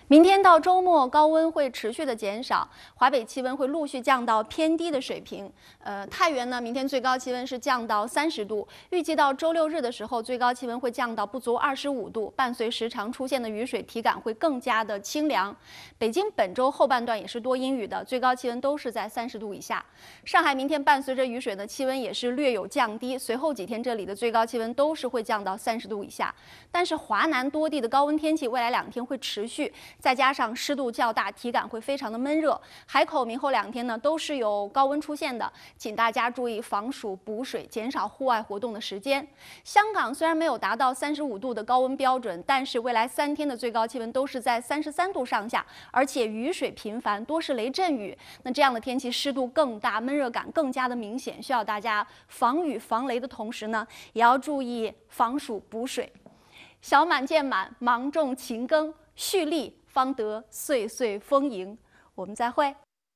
明天到周末，高温会持续的减少，华北气温会陆续降到偏低的水平。太原呢，明天最高气温是降到30度，预计到周六日的时候，最高气温会降到不足25度，伴随时常出现的雨水，体感会更加的清凉。北京本周后半段也是多阴雨的，最高气温都是在30度以下。上海明天伴随着雨水呢，气温也是略有降低，随后几天这里的最高气温都是会降到30度以下。但是华南多地的高温天气未来2天会持续。再加上湿度较大，体感会非常的闷热。海口明后2天呢都是有高温出现的，请大家注意防暑补水，减少户外活动的时间。香港虽然没有达到35度的高温标准，但是未来3天的最高气温都是在33度上下，而且雨水频繁，多是雷阵雨。那这样的天气湿度更大，闷热感更加的明显，需要大家防雨防雷的同时呢，也要注意防暑补水。小满见满，芒种勤耕，蓄力方得岁岁丰盈。我们再会。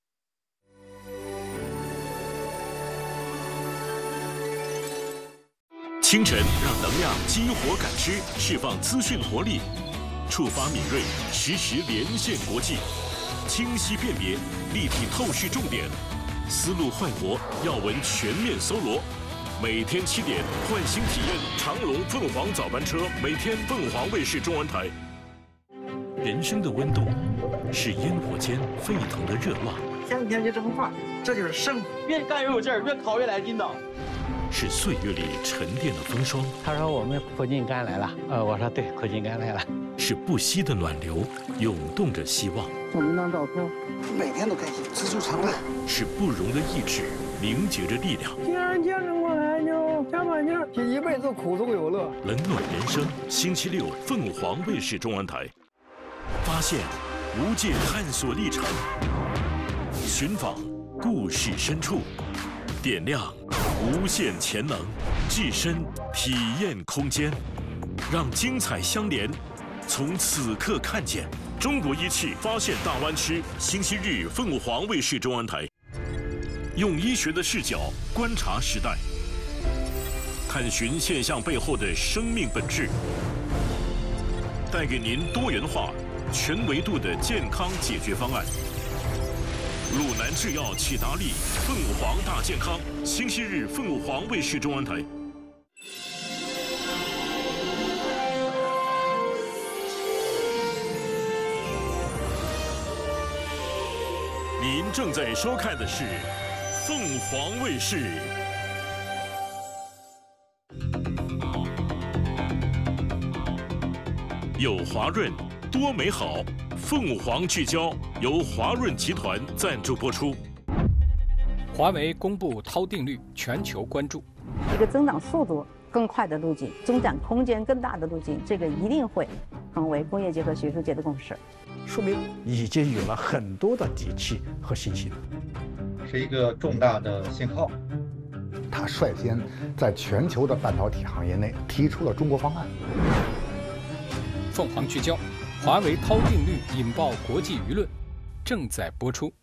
清晨让能量激活感知，释放资讯活力，触发敏锐，实时连线国际，清晰辨别，立体透视重点，思路焕活，要闻全面搜罗。每天7点，唤醒体验长隆凤凰早班车，每天凤凰卫视中文台。人生的温度是烟火间沸腾的热浪， 前几天就这么话，这就是生活。越干越有劲儿，越烤越来劲道。 是岁月里沉淀的风霜。 他说我们苦尽甘来了，我说对，苦尽甘来了。 是不息的暖流，涌动着希望。 我们当照片，每天都开心，知足常乐。 是不容的意志，凝结着力量。 既然见着我来就加把劲儿，这一辈子苦中有乐。 冷暖人生，星期六凤凰卫视中文台。发现无界探索历程，寻访故事深处，点亮无限潜能，置身体验空间，让精彩相连。从此刻看见中国仪器发现大湾区，星期日凤凰卫视中文台，用医学的视角观察时代，探寻现象背后的生命本质，带给您多元化、全维度的健康解决方案。鲁南制药启达利凤凰大健康，星期日凤凰卫视中文台。您正在收看的是凤凰卫视。有华润，多美好。凤凰聚焦由华润集团赞助播出。 华为公布涛定律，全球关注。 一个增长速度更快的路径，增长空间更大的路径，这个一定会成为工业界和学术界的共识。 说明已经有了很多的底气和信心， 是一个重大的信号。 他率先在全球的半导体行业内提出了中国方案。 凤凰聚焦，华为涛定律引爆国际舆论，正在播出。